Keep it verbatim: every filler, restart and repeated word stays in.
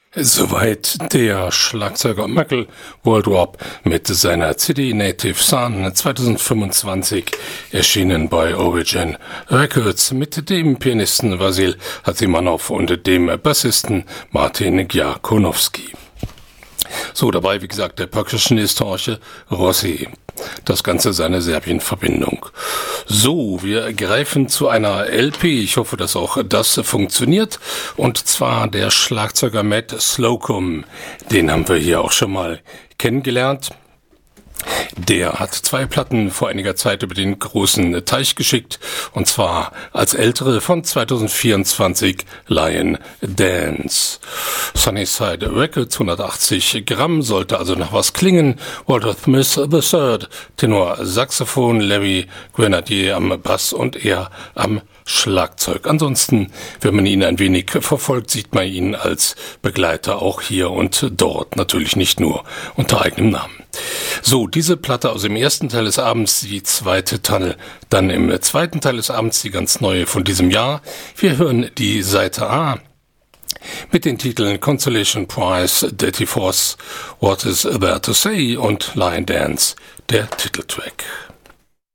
Soweit der Schlagzeuger Michael Waldrop mit seiner C D Native Son zwanzig fünfundzwanzig, erschienen bei Origin Records, mit dem Pianisten Wasyl Hazimanov und dem Bassisten Martin Giakonowski. So, dabei, wie gesagt, der Percussionist Jorge Rossi. Das Ganze seine Serbien-Verbindung. So, wir greifen zu einer L P. Ich hoffe, dass auch das funktioniert. Und zwar der Schlagzeuger Matt Slocum. Den haben wir hier auch schon mal kennengelernt. Der hat zwei Platten vor einiger Zeit über den großen Teich geschickt, und zwar als ältere von zwanzig vierundzwanzig Lion Dance. Sunnyside Records, hundertachtzig Gramm, sollte also nach was klingen. Walter Smith the Third, Tenor Saxophon, Larry Grenadier am Bass und er am Schlagzeug. Ansonsten, wenn man ihn ein wenig verfolgt, sieht man ihn als Begleiter auch hier und dort, natürlich nicht nur unter eigenem Namen. So, diese Platte aus dem ersten Teil des Abends, die zweite Teil, dann im zweiten Teil des Abends die ganz neue von diesem Jahr. Wir hören die Seite A mit den Titeln Consolation Prize, Dirty Force, What is There to Say und Lion Dance, der Titeltrack.